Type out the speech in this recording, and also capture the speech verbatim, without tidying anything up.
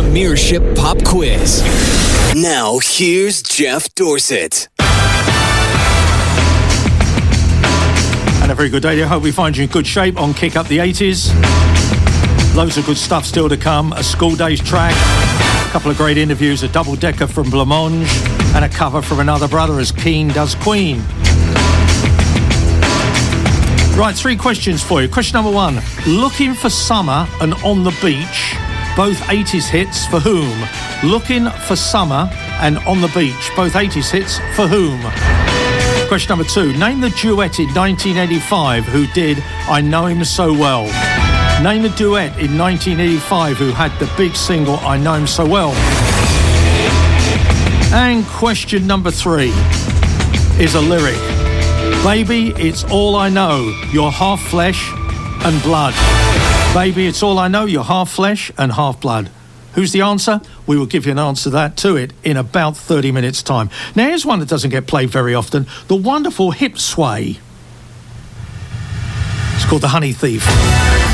Premiership Pop Quiz. Now, here's Jeff Dorsett. And a very good day there. Hope we find you in good shape on Kick Up the eighties. Loads of good stuff still to come. A school days track, a couple of great interviews, a double-decker from Blancmange, and a cover from Another Brother as Keane does Queen. Right, three questions for you. Question number one. Looking for Summer and On the Beach, both eighties hits, for whom? Looking for Summer and On the Beach, both eighties hits, for whom? Question number two. Name the duet in nineteen eighty-five who did I Know Him So Well. Name a duet in nineteen eighty-five who had the big single I Know Him So Well. And question number three is a lyric. Baby, it's all I know, you're half flesh and blood. Baby, it's all I know, you're half flesh and half blood. Who's the answer? We will give you an answer to that to it in about thirty minutes' time. Now, here's one that doesn't get played very often. The wonderful Hip Sway. It's called The Honey Thief.